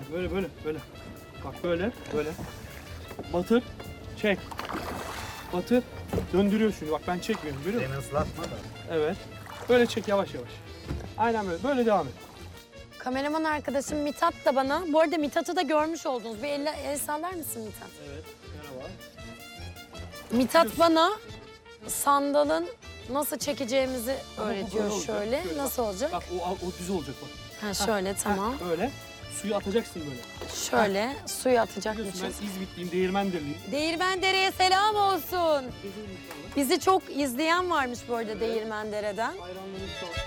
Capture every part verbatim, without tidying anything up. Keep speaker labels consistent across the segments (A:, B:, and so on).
A: Böyle böyle böyle. Bak böyle böyle. Batır. Çek. Batır. Döndürüyor şimdi. Bak ben çekmiyorum. Görüyor musun?
B: Beni ıslatma da.
A: Evet. Böyle çek yavaş yavaş. Aynen böyle. Böyle devam et.
C: Kameraman arkadaşım Mithat da bana, bu arada Mithat'ı da görmüş oldunuz. Bir el, el sallar mısın Mithat?
A: Evet. Merhaba.
C: Mithat bana sandalın nasıl çekeceğimizi
A: Ama bu
C: öğretiyor
A: böyle olacak.
C: şöyle.
A: Şöyle
C: Nasıl olacak?
A: Bak o, o düz olacak bak.
C: Ha şöyle tamam.
A: Heh, böyle. Suyu atacaksın böyle.
C: Şöyle suyu
A: Biliyorsun
C: atacakmışız.
A: ben İzmitliyim, Değirmenderliyim.
C: Değirmendere'ye selam olsun. Bizi çok izleyen varmış bu arada
A: Evet.
C: Değirmendere'den.
A: Hayranlarım çok.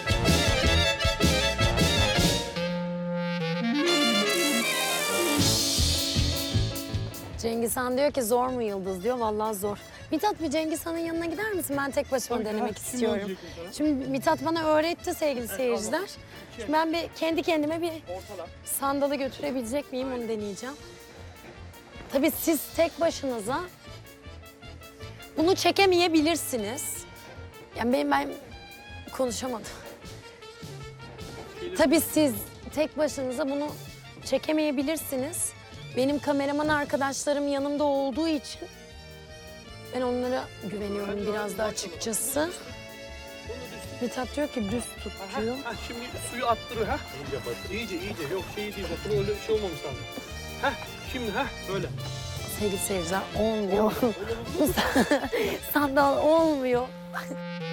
C: Cengiz Han diyor ki zor mu Yıldız diyor. Vallahi zor. Mithat bir Cengiz Han'ın yanına gider misin? Ben tek başıma
A: Tabii,
C: denemek
A: ha, şimdi
C: istiyorum.
A: öğretecektim sana.
C: Şimdi Mithat bana öğretti sevgili
A: Evet,
C: seyirciler.
A: Allah.
C: Şimdi ben bir kendi kendime bir
A: Ortala.
C: sandalı götürebilecek miyim onu deneyeceğim. Tabii siz tek başınıza bunu çekemeyebilirsiniz. Yani benim ben konuşamadım. Tabii siz tek başınıza bunu çekemeyebilirsiniz. Benim kameraman arkadaşlarım yanımda olduğu için ben onlara güveniyorum biraz da açıkçası. Mithat diyor ki düz tut
A: Ha,
C: diyor.
A: ha, şimdi suyu attırıyor ha.
B: İyice batır.
A: İyice iyice yok şey değil bakın öyle şey olmamış lazım. Ha şimdi ha böyle.
C: Sevgili seyirciler olmuyor. Bu sandal olmuyor.